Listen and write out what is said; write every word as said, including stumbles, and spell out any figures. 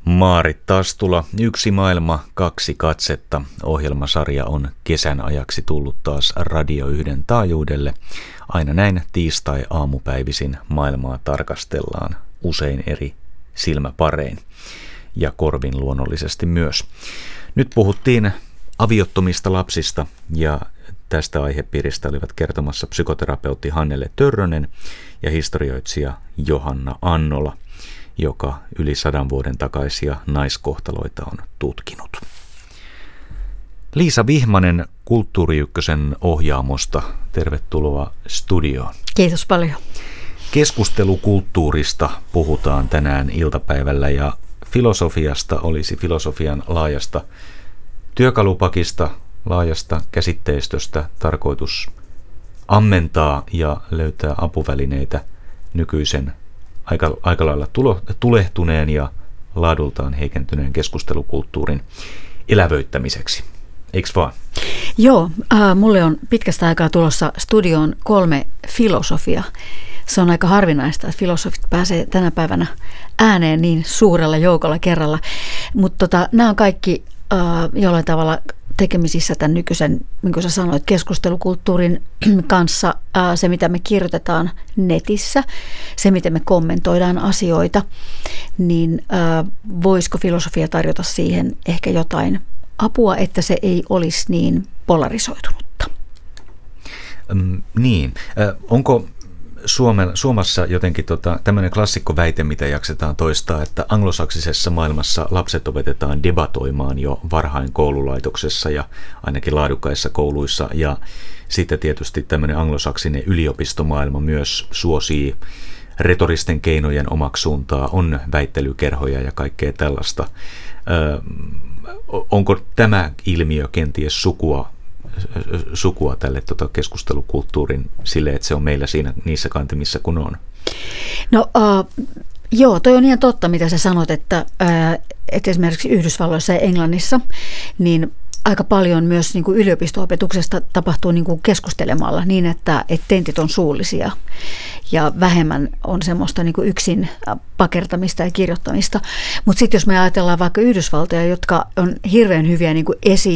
Maarit Tastula, Yksi maailma, kaksi katsetta. Ohjelmasarja on kesän ajaksi tullut taas Radio yhden taajuudelle. Aina näin tiistai-aamupäivisin maailmaa tarkastellaan usein eri silmäparein ja korvin luonnollisesti myös. Nyt puhuttiin aviottomista lapsista ja tästä aihepiiristä olivat kertomassa psykoterapeutti Hannele Törrönen ja historioitsija Johanna Annola, joka yli sadan vuoden takaisia naiskohtaloita on tutkinut. Liisa Vihmanen Kulttuuri Ykkösen ohjaamosta, tervetuloa studioon. Kiitos paljon. Keskustelukulttuurista puhutaan tänään iltapäivällä ja filosofiasta olisi filosofian laajasta työkalupakista, laajasta käsitteistöstä tarkoitus ammentaa ja löytää apuvälineitä nykyisen aika, aika lailla tulo, tulehtuneen ja laadultaan heikentyneen keskustelukulttuurin elävöittämiseksi. Eikö vaan? Joo, äh, mulle on pitkästä aikaa tulossa studioon kolme filosofia. Se on aika harvinaista, että filosofit pääsee tänä päivänä ääneen niin suurella joukolla kerralla. Mutta tota, nämä on kaikki äh, jollain tavalla tekemisissä tämän nykyisen, niin kuin sä sanoit, keskustelukulttuurin kanssa. Äh, se, mitä me kirjoitetaan netissä, se, miten me kommentoidaan asioita, niin äh, voisiko filosofia tarjota siihen ehkä jotain apua, että se ei olisi niin polarisoitunutta? Mm, niin. Äh, onko Suomen, Suomessa jotenkin tota, tämmöinen klassikkoväite, mitä jaksetaan toistaa, että anglosaksisessa maailmassa lapset opetetaan debatoimaan jo varhain koululaitoksessa ja ainakin laadukkaissa kouluissa, ja sitten tietysti tämmöinen anglosaksinen yliopistomaailma myös suosii retoristen keinojen omaksuntaa, on väittelykerhoja ja kaikkea tällaista. Ö, onko tämä ilmiö kenties sukua sukua tälle tota, keskustelukulttuurin sille, että se on meillä siinä niissä kantimissa kun on? No uh, joo, toi on ihan totta, mitä sä sanot, että, uh, että esimerkiksi Yhdysvalloissa ja Englannissa niin aika paljon myös niin kuin yliopisto-opetuksesta tapahtuu niin kuin keskustelemalla niin, että, että tentit on suullisia ja vähemmän on semmoista niin kuin yksin pakertamista ja kirjoittamista. Mutta sitten jos me ajatellaan vaikka Yhdysvaltoja, jotka on hirveän hyviä niin kuin esi